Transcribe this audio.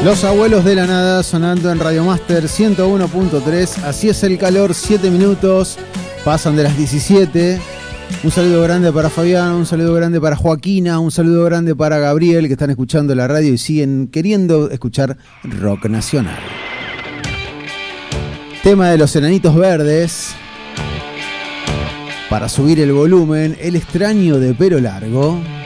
Los Abuelos de la Nada sonando en Radio Master 101.3. Así es el calor, 7 minutos. Pasan de las 17. Un saludo grande para Fabián, un saludo grande para Joaquina, un saludo grande para Gabriel, que están escuchando la radio y siguen queriendo escuchar rock nacional. Tema de los Enanitos Verdes. Para subir el volumen, El extraño de pelo largo.